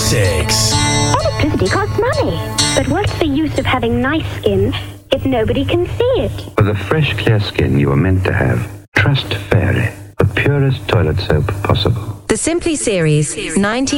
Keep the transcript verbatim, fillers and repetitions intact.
six. Electricity costs money. But what's the use of having nice skin if nobody can see it? For the fresh, clear skin you are meant to have, trust Fairy, the purest toilet soap possible. The Simply Series, nineteen